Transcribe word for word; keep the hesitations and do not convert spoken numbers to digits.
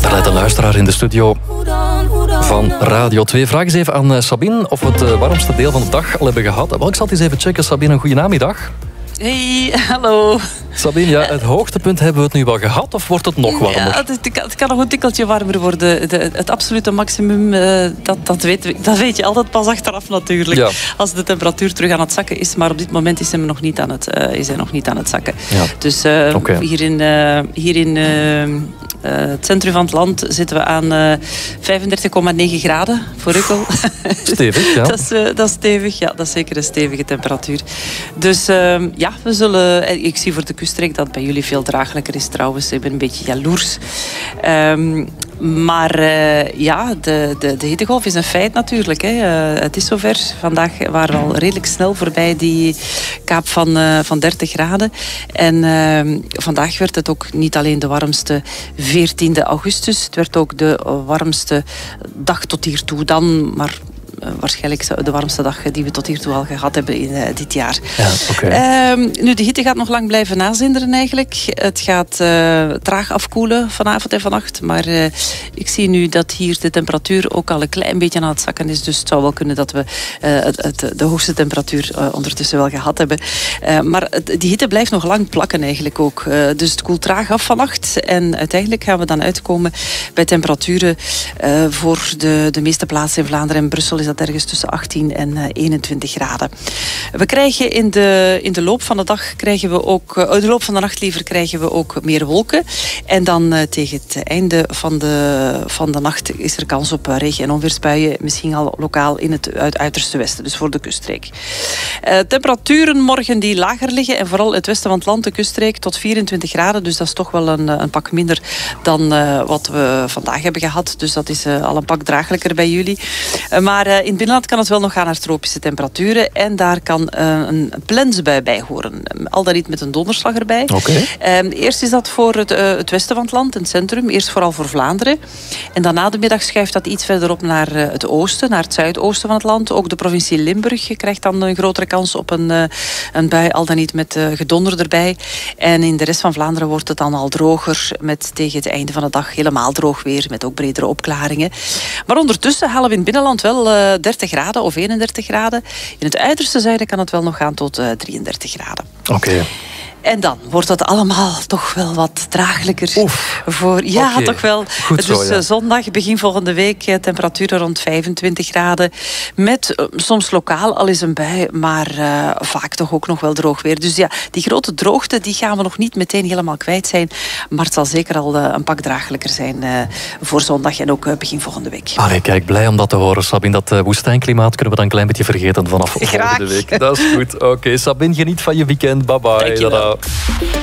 Daar leidt een luisteraar in de studio van Radio twee. Vraag eens even aan Sabine of we het warmste deel van de dag al hebben gehad. Wel, ik zal het eens even checken. Sabine, een goede namiddag. Hey, hallo. Sabine, ja, het hoogtepunt hebben we het nu wel gehad of wordt het nog warmer? Ja, het, het kan nog een tikkeltje warmer worden. De, het absolute maximum, uh, dat, dat, weet, dat weet je altijd pas achteraf natuurlijk. Ja. Als de temperatuur terug aan het zakken is. Maar op dit moment is hij nog niet aan het, uh, is hij nog niet aan het zakken. Ja. Dus uh, okay. hier in, uh, hier in uh, uh, het centrum van het land zitten we aan uh, vijfendertig komma negen graden voor Rukkel. Stevig, ja. dat, is, uh, dat is stevig, ja. Dat is zeker een stevige temperatuur. Dus uh, ja, we zullen... Ik zie voor de kuststreek dat bij jullie veel draaglijker is trouwens. Ik ben een beetje jaloers. Um, maar uh, ja, de, de, de hittegolf is een feit natuurlijk. Hè. Uh, het is zover. Vandaag waren we al redelijk snel voorbij die kaap van, uh, van dertig graden. En uh, vandaag werd het ook niet alleen de warmste veertiende augustus. Het werd ook de warmste dag tot hiertoe dan, maar... Uh, waarschijnlijk de warmste dag die we tot hiertoe al gehad hebben in uh, dit jaar. Ja, okay. uh, nu, de hitte gaat nog lang blijven nazinderen eigenlijk. Het gaat uh, traag afkoelen vanavond en vannacht. Maar uh, ik zie nu dat hier de temperatuur ook al een klein beetje aan het zakken is. Dus het zou wel kunnen dat we uh, het, het, de hoogste temperatuur uh, ondertussen wel gehad hebben. Uh, maar het, die hitte blijft nog lang plakken eigenlijk ook. Uh, dus het koelt traag af vannacht. En uiteindelijk gaan we dan uitkomen bij temperaturen uh, voor de, de meeste plaatsen in Vlaanderen en Brussel is dat ergens tussen achttien en eenentwintig graden. We krijgen in de, in de loop van de dag krijgen we ook, uh, de loop van de nacht liever krijgen we ook meer wolken. En dan uh, tegen het einde van de, van de nacht is er kans op uh, regen- en onweersbuien. Misschien al lokaal in het uit, uiterste westen, dus voor de kuststreek. Uh, temperaturen morgen die lager liggen en vooral het westen van het land, de kuststreek, tot vierentwintig graden. Dus dat is toch wel een, een pak minder dan uh, wat we vandaag hebben gehad. Dus dat is uh, al een pak draaglijker bij jullie. Uh, maar uh, in het binnenland kan het wel nog gaan naar tropische temperaturen. En daar kan uh, een plensbui bij horen. Al dan niet met een donderslag erbij. Okay. Um, eerst is dat voor het, uh, het westen van het land, het centrum. Eerst vooral voor Vlaanderen. En dan na de middag schuift dat iets verderop naar uh, het oosten, naar het zuidoosten van het land. Ook de provincie Limburg krijgt dan een grotere kans op een, uh, een bui, al dan niet met uh, gedonder erbij. En in de rest van Vlaanderen wordt het dan al droger, met tegen het einde van de dag helemaal droog weer, met ook bredere opklaringen. Maar ondertussen halen we in het binnenland wel uh, dertig graden of eenendertig graden. In het uiterste zuiden kan het wel nog gaan tot uh, drieëndertig graden. Oké. Okay. En dan wordt het allemaal toch wel wat draaglijker. Oef. Voor, ja, okay. toch wel. Goed dus zo, ja. Zondag, begin volgende week, temperaturen rond vijfentwintig graden. Met uh, soms lokaal al eens een bui, maar uh, vaak toch ook nog wel droog weer. Dus ja, die grote droogte die gaan we nog niet meteen helemaal kwijt zijn. Maar het zal zeker al uh, een pak draaglijker zijn uh, voor zondag en ook uh, begin volgende week. Allee, kijk, blij om dat te horen, Sabine. Dat uh, woestijnklimaat kunnen we dan een klein beetje vergeten vanaf Graag. volgende week. Dat is goed. Oké, okay, Sabine, geniet van je weekend. Bye bye. Dankjewel.